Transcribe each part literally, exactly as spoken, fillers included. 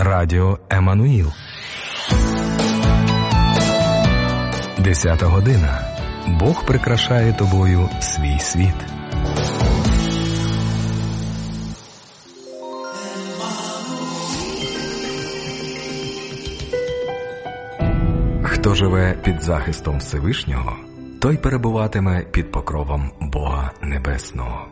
Радіо Еммануїл. Десята година. Бог прикрашає тобою свій світ. Хто живе під захистом Всевишнього, той перебуватиме під покровом Бога Небесного.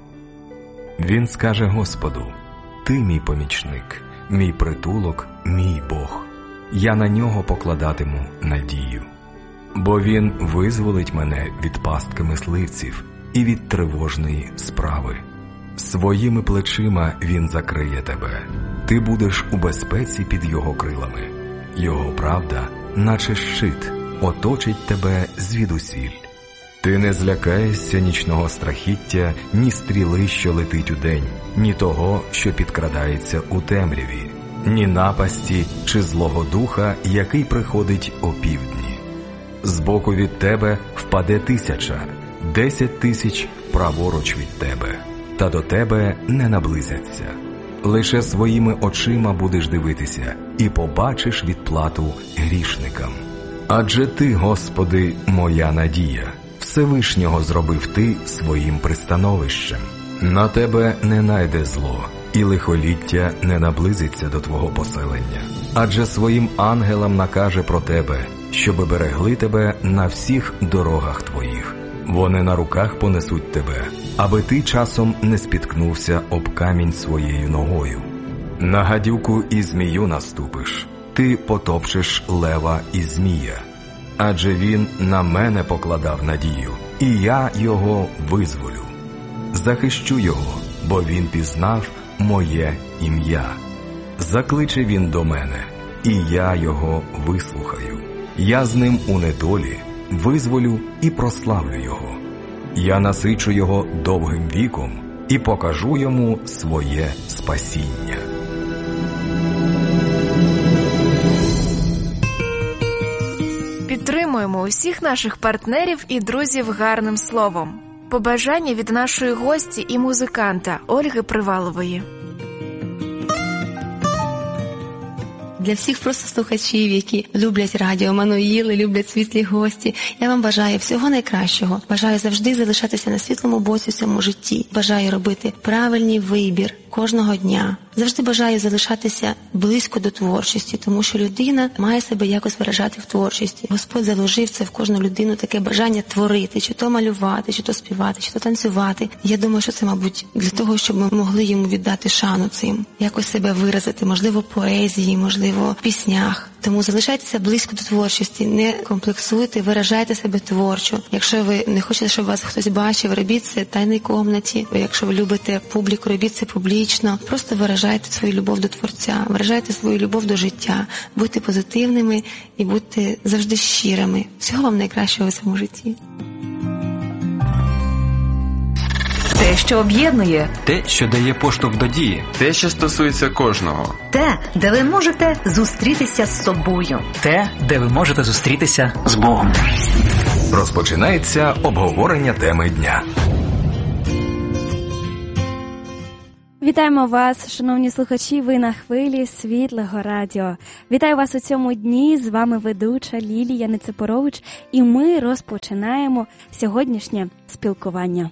Він скаже Господу: «Ти мій помічник, мій притулок, мій Бог. Я на нього покладатиму надію. Бо він визволить мене від пастки мисливців і від тривожної справи. Своїми плечима він закриє тебе. Ти будеш у безпеці під його крилами. Його правда, наче щит, оточить тебе звідусіль. Ти не злякаєшся нічного страхіття, ні стріли, що летить удень, ні того, що підкрадається у темряві, ні напасті чи злого духа, який приходить опівдні. Збоку від тебе впаде тисяча, десять тисяч праворуч від тебе, та до тебе не наблизяться. Лише своїми очима будеш дивитися і побачиш відплату грішникам. Адже ти, Господи, моя надія, Всевишнього зробив ти своїм пристановищем. На тебе не найде зло, і лихоліття не наблизиться до твого поселення. Адже своїм ангелам накаже про тебе, щоби берегли тебе на всіх дорогах твоїх. Вони на руках понесуть тебе, аби ти часом не спіткнувся об камінь своєю ногою. На гадюку і змію наступиш, ти потопчеш лева і змія. Адже він на мене покладав надію, і я його визволю. Захищу його, бо він пізнав моє ім'я. Закличе він до мене, і я його вислухаю. Я з ним у недолі визволю і прославлю його. Я насичу його довгим віком і покажу йому своє спасіння. Підтримуємо усіх наших партнерів і друзів гарним словом. Побажання від нашої гості і музиканта Ольги Привалової. Для всіх просто слухачів, які люблять радіо Еммануїл, люблять світлі гості, я вам бажаю всього найкращого. Бажаю завжди залишатися на світлому боці в цьому житті. Бажаю робити правильний вибір кожного дня. Завжди бажаю залишатися близько до творчості, тому що людина має себе якось виражати в творчості. Господь заложив це в кожну людину таке бажання творити, чи то малювати, чи то співати, чи то танцювати. Я думаю, що це, мабуть, для того, щоб ми могли йому віддати шану цим, якось себе виразити, можливо, поезії, можливо, в піснях. Тому залишайтеся близько до творчості, не комплексуйте, виражайте себе творчо. Якщо ви не хочете, щоб вас хтось бачив, робіть це в тайній кімнаті. Якщо ви любите публіку, робіть це публічно. Просто виражайте свою любов до Творця, виражайте свою любов до життя. Будьте позитивними і будьте завжди щирими. Всього вам найкращого в цьому житті. Те, що об'єднує. Те, що дає поштовх до дії. Те, що стосується кожного. Те, де ви можете зустрітися з собою. Те, де ви можете зустрітися з Богом. Розпочинається обговорення теми дня. Вітаємо вас, шановні слухачі, ви на хвилі Світлого радіо. Вітаю вас у цьому дні, з вами ведуча Лілія Нецепорович, і ми розпочинаємо сьогоднішнє спілкування.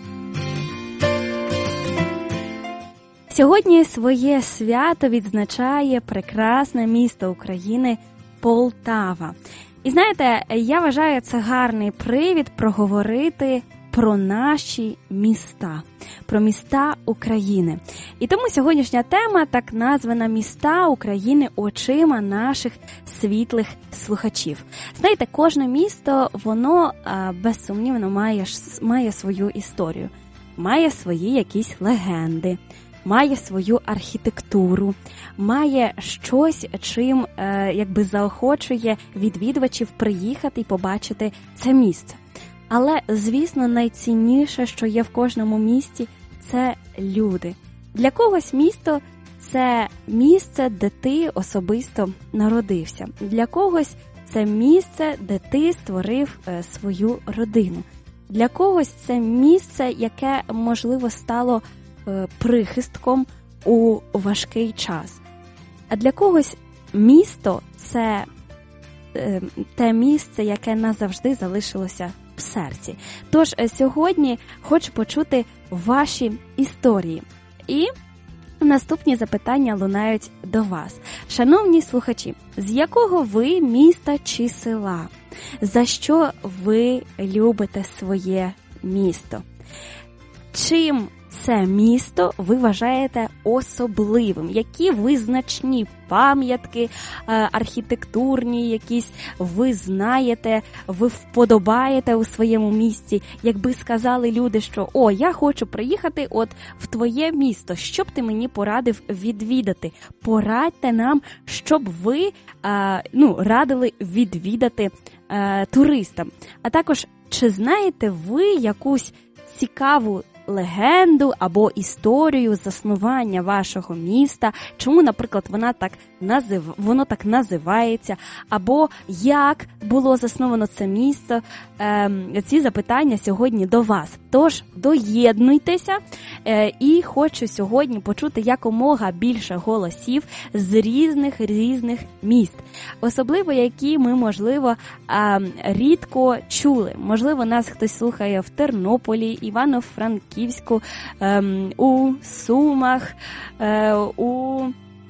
Сьогодні своє свято відзначає прекрасне місто України Полтава. І знаєте, я вважаю, це гарний привід проговорити про наші міста, про міста України. І тому сьогоднішня тема так названа «Міста України очима наших світлих слухачів». Знаєте, кожне місто, воно безсумнівно має, має свою історію, має свої якісь легенди, має свою архітектуру, має щось, чим е, якби заохочує відвідувачів приїхати і побачити це місце. Але, звісно, найцінніше, що є в кожному місті, це люди. Для когось місто – це місце, де ти особисто народився. Для когось це місце, де ти створив е, свою родину. Для когось це місце, яке, можливо, стало е, прихистком у важкий час. А для когось місто – це е, те місце, яке назавжди залишилося в серці. Тож сьогодні хочу почути ваші історії. І наступні запитання лунають до вас. Шановні слухачі, з якого ви міста чи села? За що ви любите своє місто? Чим це місто ви вважаєте особливим? Які визначні пам'ятки архітектурні якісь ви знаєте, ви вподобаєте у своєму місті? Якби сказали люди, що «О, я хочу приїхати от в твоє місто, що б ти мені порадив відвідати?» Порадьте нам, щоб ви а, ну, радили відвідати а, туристам. А також, чи знаєте ви якусь цікаву легенду або історію заснування вашого міста, чому, наприклад, вона так назив... воно так називається, або як було засновано це місто. Ем, ці запитання сьогодні до вас. Тож, доєднуйтеся, е, і хочу сьогодні почути якомога більше голосів з різних різних міст. Особливо, які ми, можливо, е, рідко чули. Можливо, нас хтось слухає в Тернополі, Івано-Франківську, е, у Сумах, е, у...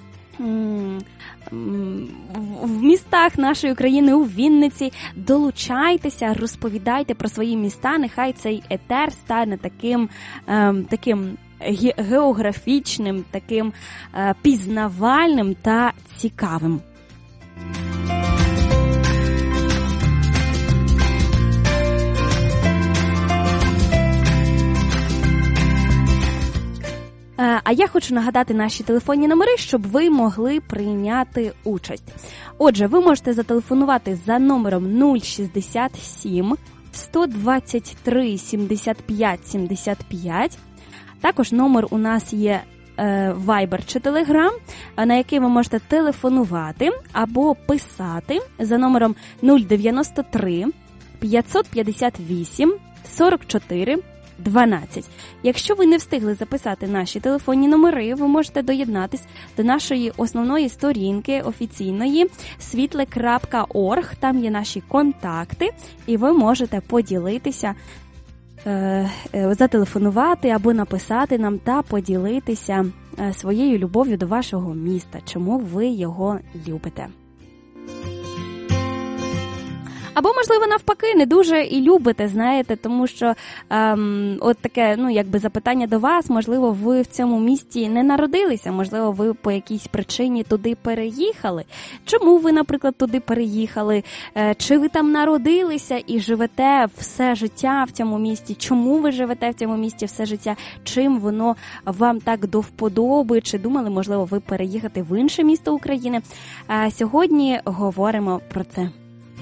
в містах нашої країни, у Вінниці. Долучайтеся, розповідайте про свої міста, нехай цей етер стане таким, ем, таким географічним, таким е, пізнавальним та цікавим. А я хочу нагадати наші телефонні номери, щоб ви могли прийняти участь. Отже, ви можете зателефонувати за номером нуль шістдесят сім сто двадцять три сімдесят п'ять сімдесят п'ять. Також номер у нас є е, Viber чи Telegram, на який ви можете телефонувати або писати за номером нуль дев'яносто три п'ятсот п'ятдесят вісім сорок чотири дванадцять. Якщо ви не встигли записати наші телефонні номери, ви можете доєднатись до нашої основної сторінки офіційної світле крапка орг. Там є наші контакти, і ви можете поділитися, е, е, зателефонувати або написати нам та поділитися е, своєю любов'ю до вашого міста, чому ви його любите. Або, можливо, навпаки, не дуже і любите, знаєте, тому що ем, от таке, ну, якби запитання до вас, можливо, ви в цьому місті не народилися, можливо, ви по якійсь причині туди переїхали. Чому ви, наприклад, туди переїхали? Е, чи ви там народилися і живете все життя в цьому місті? Чому ви живете в цьому місті все життя? Чим воно вам так до вподоби? Чи думали, можливо, ви переїхати в інше місто України? Е, сьогодні говоримо про це.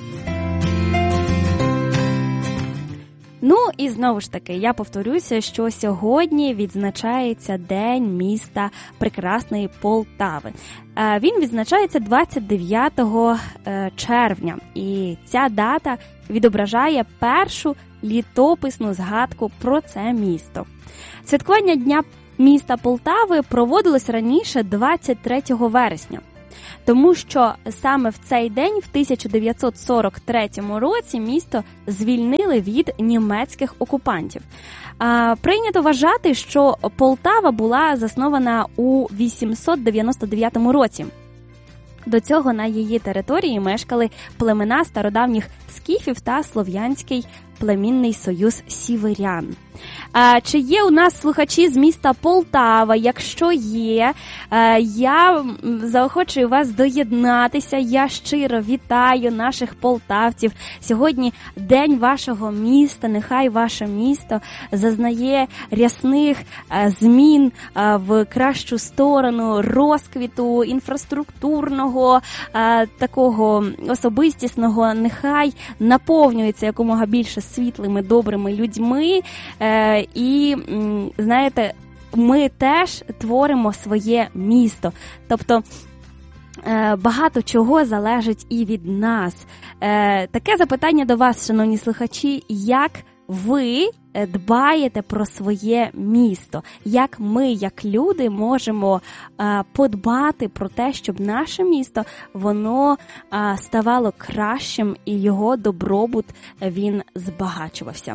Ну і знову ж таки, я повторюся, що сьогодні відзначається День міста прекрасної Полтави. Він відзначається двадцять дев'ятого червня, і ця дата відображає першу літописну згадку про це місто. Святкування Дня міста Полтави проводилось раніше двадцять третього вересня. Тому що саме в цей день, в тисяча дев'ятсот сорок третьому році, місто звільнили від німецьких окупантів. А, прийнято вважати, що Полтава була заснована у вісімсот дев'яносто дев'ятому році. До цього на її території мешкали племена стародавніх скіфів та слов'янський племінний союз сіверян. А, чи є у нас слухачі з міста Полтава? Якщо є, а, я заохочую вас доєднатися. Я щиро вітаю наших полтавців. Сьогодні день вашого міста. Нехай ваше місто зазнає рясних а, змін а, в кращу сторону, розквіту інфраструктурного, а, такого особистісного. Нехай наповнюється якомога більше світлими, добрими людьми. Е, і, знаєте, ми теж творимо своє місто. Тобто, е, багато чого залежить і від нас. Е, таке запитання до вас, шановні слухачі, як ви дбаєте про своє місто, як ми, як люди, можемо е, подбати про те, щоб наше місто, воно е, ставало кращим і його добробут, він збагачувався.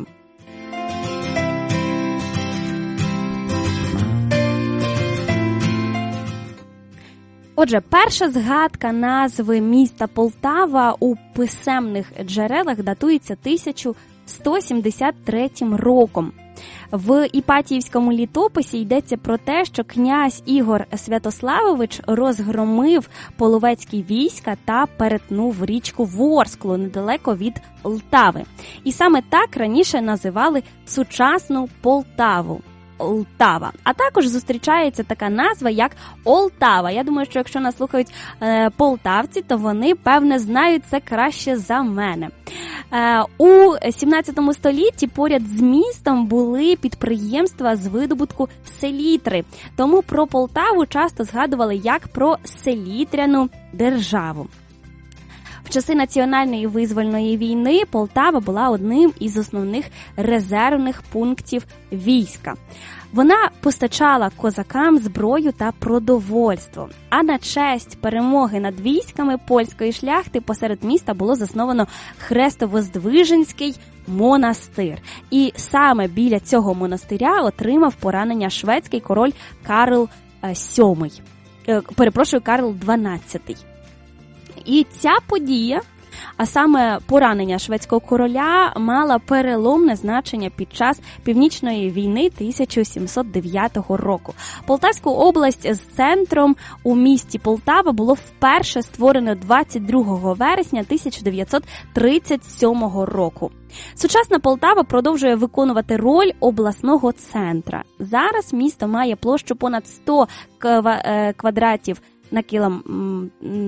Отже, перша згадка назви міста Полтава у писемних джерелах датується тисяча сто сімдесят третім роком. В Іпатіївському літописі йдеться про те, що князь Ігор Святославович розгромив половецькі війська та перетнув річку Ворсклу недалеко від Лтави. І саме так раніше називали сучасну Полтаву. Лтава. А також зустрічається така назва, як Олтава. Я думаю, що якщо нас слухають е, полтавці, то вони, певне, знають це краще за мене. Е, у сімнадцятому столітті поряд з містом були підприємства з видобутку селітри. Тому про Полтаву часто згадували як про селітряну державу. В часи національної визвольної війни Полтава була одним із основних резервних пунктів війська. Вона постачала козакам зброю та продовольство. А на честь перемоги над військами польської шляхти посеред міста було засновано Хрестово-Здвиженський монастир. І саме біля цього монастиря отримав поранення шведський король Карл сьомий. Перепрошую, Карл дванадцятий. І ця подія, а саме поранення шведського короля, мала переломне значення під час Північної війни тисяча сімсот дев'ятого року. Полтавську область з центром у місті Полтава було вперше створено двадцять другого вересня тисяча дев'ятсот тридцять сьомого року. Сучасна Полтава продовжує виконувати роль обласного центра. Зараз місто має площу понад сто квадратів на кілометр.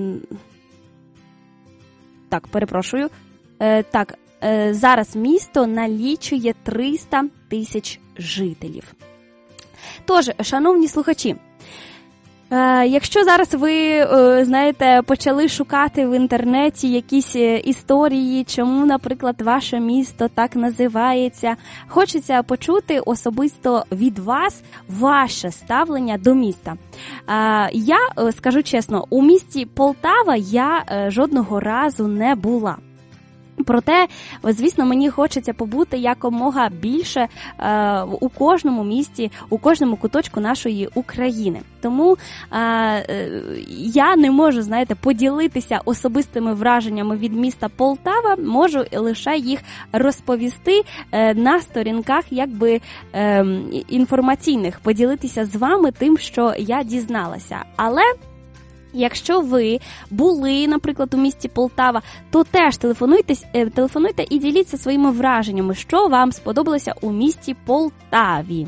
Так, перепрошую. Е, так, е, зараз місто налічує триста тисяч жителів. Тож, шановні слухачі, е, якщо зараз ви, е, знаєте, почали шукати в інтернеті якісь історії, чому, наприклад, ваше місто так називається, хочеться почути особисто від вас ваше ставлення до міста. Е, я, скажу чесно, у місті Полтава я е, жодного разу не була. Проте, звісно, мені хочеться побути якомога більше е, у кожному місті, у кожному куточку нашої України. Тому е, е, я не можу, знаєте, поділитися особистими враженнями від міста Полтава, можу лише їх розповісти е, на сторінках якби е, інформаційних, поділитися з вами тим, що я дізналася. Але якщо ви були, наприклад, у місті Полтава, то теж телефонуйте, телефонуйте і діліться своїми враженнями, що вам сподобалося у місті Полтаві.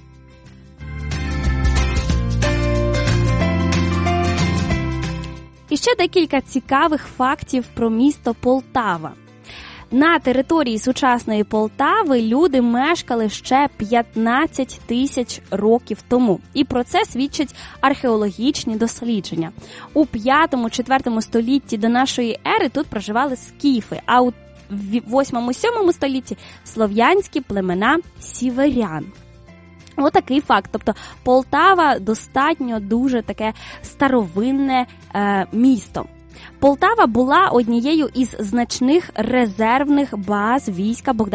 І ще декілька цікавих фактів про місто Полтава. На території сучасної Полтави люди мешкали ще п'ятнадцять тисяч років тому. І про це свідчать археологічні дослідження. У п'ятому-четвертому столітті до нашої ери тут проживали скіфи, а у восьмому-сьомому столітті слов'янські племена сіверян. Отакий факт. Тобто Полтава достатньо дуже таке старовинне е, місто. Полтава була однією із значних резервних баз війська Богдана